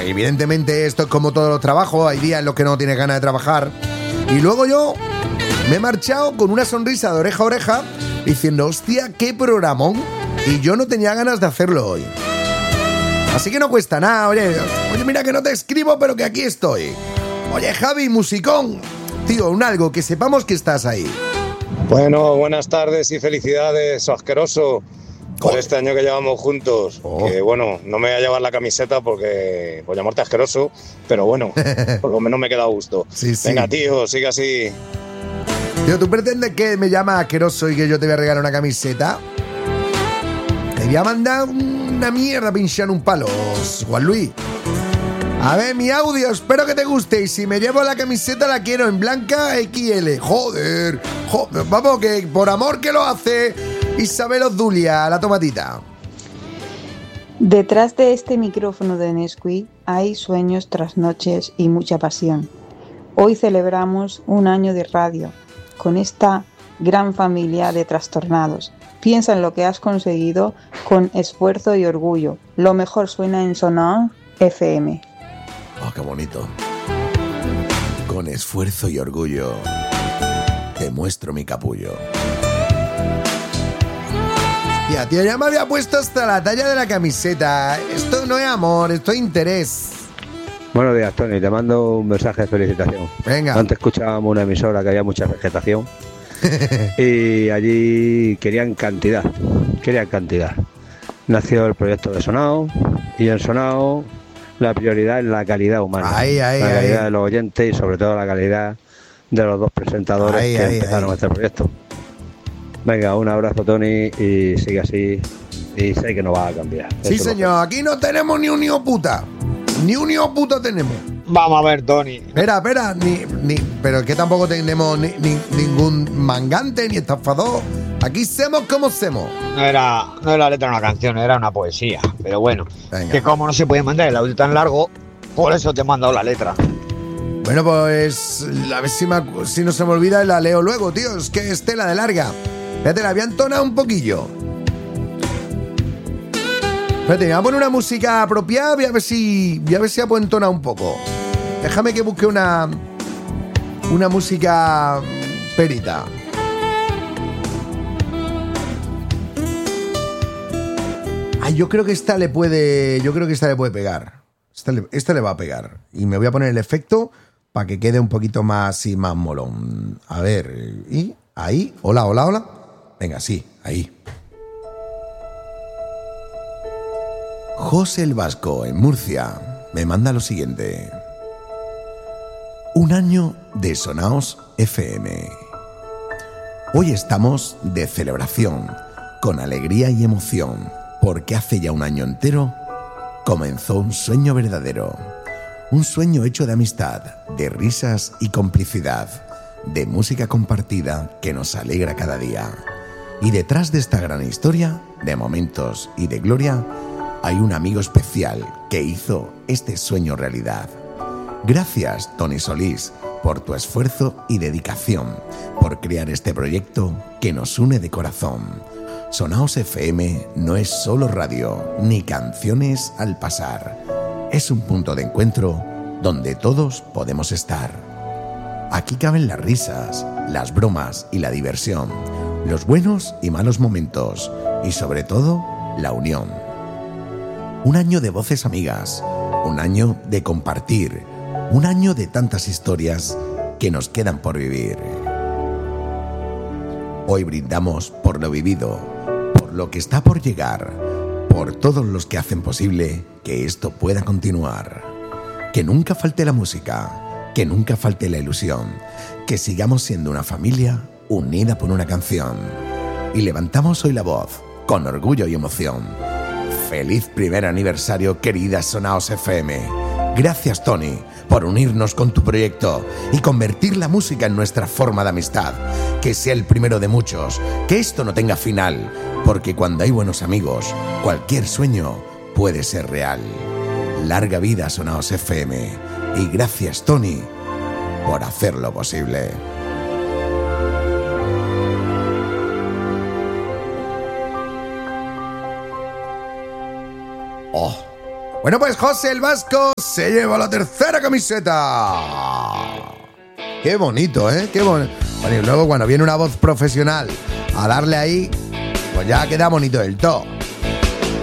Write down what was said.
evidentemente esto es como todos los trabajos, hay días en los que no tienes ganas de trabajar. Y luego yo me he marchado con una sonrisa de oreja a oreja diciendo, hostia, qué programón. Y yo no tenía ganas de hacerlo hoy. Así que no cuesta nada, oye, mira que no te escribo, pero que aquí estoy. Oye, Javi, musicón, tío, un algo, que sepamos que estás ahí. Bueno, buenas tardes y felicidades, asqueroso, por este año que llevamos juntos. Que bueno, no me voy a llevar la camiseta porque por llamarte asqueroso, pero bueno, por lo menos me queda a gusto. Sí. Venga, tío, sigue así. Tío, ¿tú pretendes que me llama asqueroso y que yo te voy a regalar una camiseta? Te voy a mandar una mierda a pinchar un palo, Juan Luis. A ver, mi audio, espero que te guste. Y si me llevo la camiseta la quiero en blanca XL. Joder, vamos, que por amor que lo hace Isabel Obdulia, la tomatita. Detrás de este micrófono de Nesquik hay sueños, trasnoches y mucha pasión. Hoy celebramos un año de radio con esta gran familia de trastornados. Piensa en lo que has conseguido con esfuerzo y orgullo. Lo mejor suena en Sonaos FM. Oh, qué bonito. Con esfuerzo y orgullo te muestro mi capullo. Ya, tío, ya me había puesto hasta la talla de la camiseta. Esto no es amor, esto es interés. Buenos días, Tony. Te mando un mensaje de felicitación. Venga. Antes escuchábamos una emisora que había mucha vegetación y allí querían cantidad. Nació el proyecto de Sonao y en Sonao la prioridad es la calidad humana. La calidad de los oyentes y sobre todo la calidad de los dos presentadores que empezaron este proyecto. Venga, un abrazo, Tony, y sigue así. Y sé que no va a cambiar. Sí, señor, aquí no tenemos ni un hijo puta. Ni un hijo puta tenemos. Vamos a ver, Tony. Espera, pero es que tampoco tenemos ningún mangante ni estafador. Aquí semos como semos. No era la letra de una canción, era una poesía. Pero bueno, venga. Que como no se puede mandar el audio tan largo, por eso te he mandado la letra. Bueno, pues a ver si no se me olvida y la leo luego, tío. Es que es tela de larga. Fíjate, la voy a entonar un poquillo. Espérate, me voy a poner una música apropiada. Voy a ver si la puedo entonar un poco. Déjame que busque una música perita. Ay, yo creo que esta le puede pegar. Esta le va a pegar. Y me voy a poner el efecto para que quede un poquito más y más molón. A ver, y ahí. Hola. Venga, sí, ahí. José el Vasco, en Murcia, me manda lo siguiente. Un año de Sonaos FM. Hoy estamos de celebración, con alegría y emoción, porque hace ya un año entero comenzó un sueño verdadero. Un sueño hecho de amistad, de risas y complicidad, de música compartida que nos alegra cada día. Y detrás de esta gran historia, de momentos y de gloria, hay un amigo especial que hizo este sueño realidad. Gracias, Tony Solís, por tu esfuerzo y dedicación, por crear este proyecto que nos une de corazón. Sonaos FM no es solo radio, ni canciones al pasar. Es un punto de encuentro donde todos podemos estar. Aquí caben las risas, las bromas y la diversión, los buenos y malos momentos, y sobre todo, la unión. Un año de voces amigas, un año de compartir, un año de tantas historias que nos quedan por vivir. Hoy brindamos por lo vivido, por lo que está por llegar, por todos los que hacen posible que esto pueda continuar. Que nunca falte la música, que nunca falte la ilusión, que sigamos siendo una familia unida por una canción. Y levantamos hoy la voz, con orgullo y emoción. ¡Feliz primer aniversario, querida Sonaos FM! Gracias, Tony, por unirnos con tu proyecto y convertir la música en nuestra forma de amistad. Que sea el primero de muchos, que esto no tenga final, porque cuando hay buenos amigos, cualquier sueño puede ser real. Larga vida, Sonaos FM, y gracias, Tony, por hacerlo posible. Bueno, pues José el Vasco se lleva la tercera camiseta. Qué bonito, ¿eh? Qué bonito. Bueno, y luego cuando viene una voz profesional a darle ahí, pues ya queda bonito del todo.